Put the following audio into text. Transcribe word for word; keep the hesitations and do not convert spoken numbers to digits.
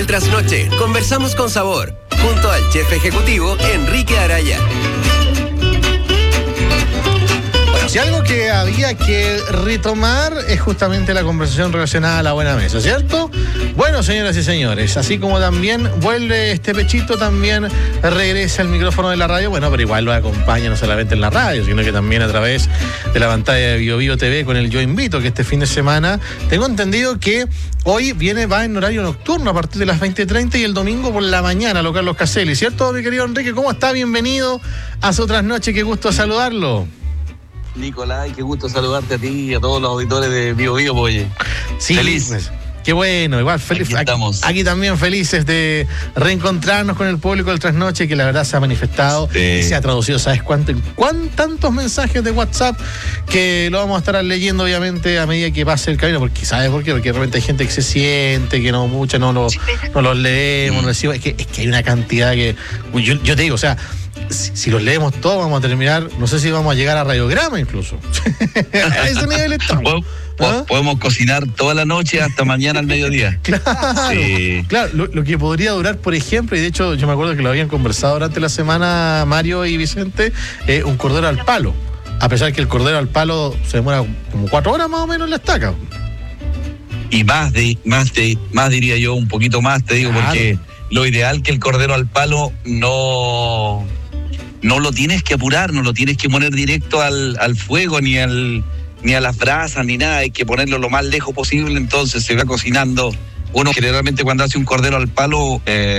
Trasnoche, conversamos con sabor, junto al chef ejecutivo Enrique Araya. Si algo que había que retomar es justamente la conversación relacionada a la buena mesa, ¿cierto? Bueno, señoras y señores, así como también vuelve este pechito, también regresa el micrófono de la radio, bueno, pero igual lo acompaña no solamente en la radio, sino que también a través de la pantalla de Bio Bio T V con el Yo Invito, que este fin de semana, tengo entendido que hoy viene, va en horario nocturno a partir de las veinte treinta y el domingo por la mañana, lo Carlos Caselli, ¿cierto, mi querido Enrique? ¿Cómo está? Bienvenido a su trasnoche, qué gusto saludarlo. Nicolás, qué gusto saludarte a ti y a todos los auditores de Bio Bio, oye. Sí, feliz. Pues, qué bueno, igual feliz. Aquí estamos. Aquí, aquí también felices de reencontrarnos con el público del Trasnoche, que la verdad se ha manifestado sí. y se ha traducido, ¿sabes cuánto? ¿Cuántos tantos mensajes de WhatsApp que lo vamos a estar leyendo, obviamente, a medida que pase el camino? Porque, ¿sabes por qué? Porque de repente hay gente que se siente, que no mucha, no, lo, no los leemos, mm. no decimos, es que, es que hay una cantidad que. Yo, yo te digo, o sea. Si, si los leemos todos, vamos a terminar, no sé si vamos a llegar a radiograma incluso. A ese nivel estamos. ¿Ah? Podemos cocinar toda la noche hasta mañana al mediodía. Claro, sí. claro lo, lo que podría durar, por ejemplo, y de hecho yo me acuerdo que lo habían conversado durante la semana Mario y Vicente, eh, un cordero al palo. A pesar que el cordero al palo se demora como cuatro horas más o menos en la estaca. Y más, de, más, de, más diría yo, un poquito más, te digo, claro. Porque lo ideal que el cordero al palo no... No lo tienes que apurar, no lo tienes que poner directo al, al fuego, ni al ni a las brasas, ni nada. Hay que ponerlo lo más lejos posible, entonces se va cocinando. Uno generalmente cuando hace un cordero al palo... Eh,